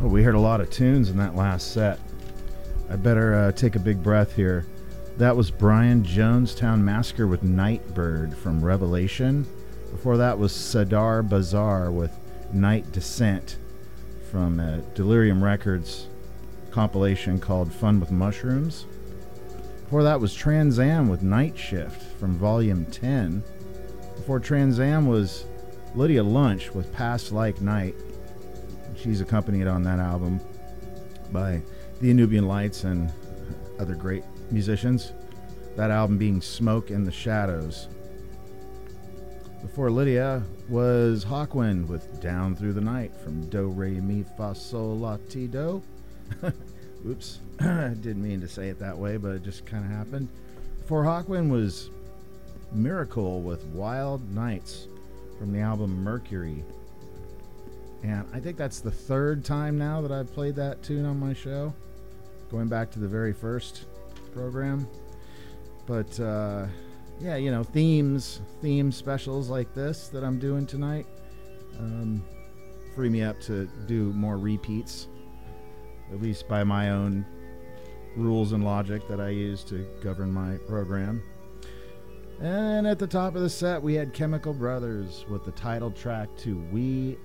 Oh, we heard a lot of tunes in that last set. I better take a big breath here. That was Brian Jonestown Massacre with Nightbird from Revelation. Before that was Sadar Bazaar with Night Descent from Delirium Records compilation called Fun with Mushrooms. Before that was Trans Am with Night Shift from Volume 10. Before Trans Am was Lydia Lunch with Past Like Night. She's accompanied on that album by the Anubian Lights and other great musicians. That album being Smoke in the Shadows. Before Lydia was Hawkwind with Down Through the Night from Do Re Mi Fa Sol La Ti Do. Oops, I didn't mean to say it that way, but it just kind of happened. Before Hawkwind was Miracle with Wild Nights from the album Mercury. And I think that's the third time now that I've played that tune on my show, going back to the very first program. But yeah, you know, theme specials like this that I'm doing tonight free me up to do more repeats, at least by my own rules and logic that I use to govern my program. And at the top of the set, we had Chemical Brothers with the title track to We